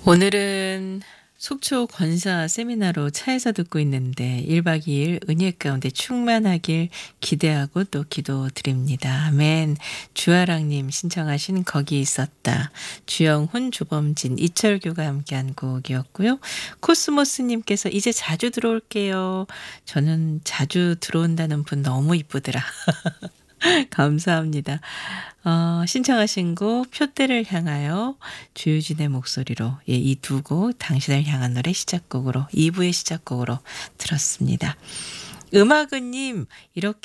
오늘은 속초 권사 세미나로 차에서 듣고 있는데 1박 2일 은혜 가운데 충만하길 기대하고 또 기도드립니다. 아멘. 주아랑님 신청하신 거기 있었다. 주영훈, 조범진, 이철규가 함께한 곡이었고요. 코스모스님께서 이제 자주 들어올게요. 저는 자주 들어온다는 분 너무 이쁘더라. 감사합니다. 신청하신 곡 표대를 향하여 주유진의 목소리로 이 두 곡 당신을 향한 노래 시작곡으로 2부의 시작곡으로 들었습니다. 음악은님 이렇게